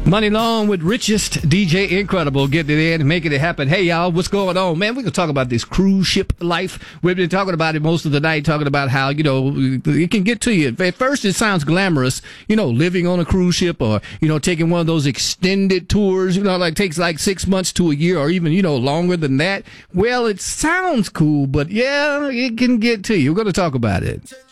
Money Long with Richest DJ Incredible, getting it in, making it happen. Hey, y'all, what's going on? Man, we're going to talk about this cruise ship life. We've been talking about it most of the night, talking about how, it can get to you. At first, it sounds glamorous, living on a cruise ship or, taking one of those extended tours, like takes like 6 months to a year or even, longer than that. Well, it sounds cool, but yeah, it can get to you. We're going to talk about it.